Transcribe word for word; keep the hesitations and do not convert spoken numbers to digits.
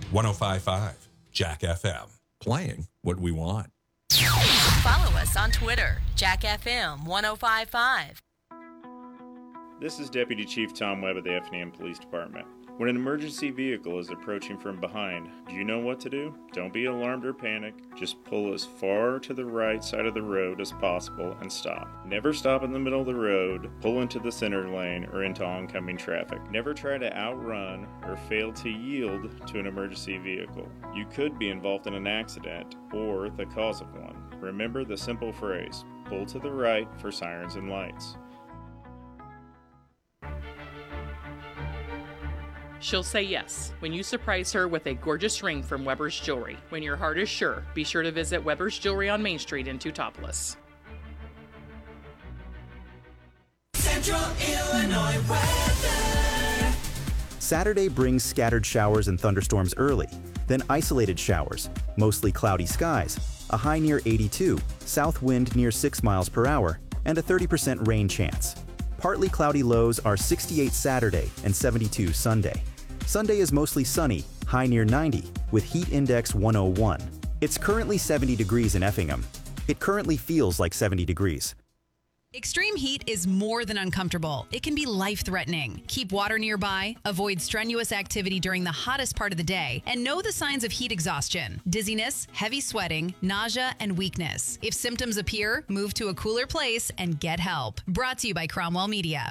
one oh five point five Jack F M. Playing what we want. Follow us on Twitter, Jack F M one oh five point five. This is Deputy Chief Tom Webb of the Effingham Police Department. When an emergency vehicle is approaching from behind, do you know what to do? Don't be alarmed or panic. Just pull as far to the right side of the road as possible and stop. Never stop in the middle of the road, pull into the center lane or into oncoming traffic. Never try to outrun or fail to yield to an emergency vehicle. You could be involved in an accident or the cause of one. Remember the simple phrase, pull to the right for sirens and lights. She'll say yes when you surprise her with a gorgeous ring from Weber's Jewelry. When your heart is sure, be sure to visit Weber's Jewelry on Main Street in Teutopolis. Central Illinois weather. Saturday brings scattered showers and thunderstorms early, then isolated showers, mostly cloudy skies, a high near eighty-two, south wind near six miles per hour, and a thirty percent rain chance. Partly cloudy lows are sixty-eight Saturday and seventy-two Sunday. Sunday is mostly sunny, high near ninety, with heat index one oh one. It's currently seventy degrees in Effingham. It currently feels like seventy degrees. Extreme heat is more than uncomfortable. It can be life-threatening. Keep water nearby, avoid strenuous activity during the hottest part of the day, and know the signs of heat exhaustion: dizziness, heavy sweating, nausea, and weakness. If symptoms appear, move to a cooler place and get help. Brought to you by Cromwell Media.